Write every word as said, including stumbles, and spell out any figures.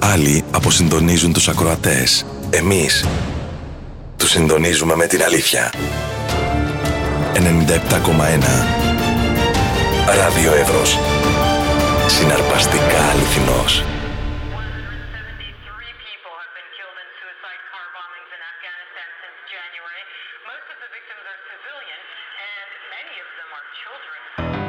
Άλλοι αποσυντονίζουν τους ακροατές. Εμείς τους συντονίζουμε με την αλήθεια. ενενήντα επτά κόμμα ένα Ράδιο Εύρος. Συναρπαστικά αληθινός. Most of the victims are civilian, and many of them are children.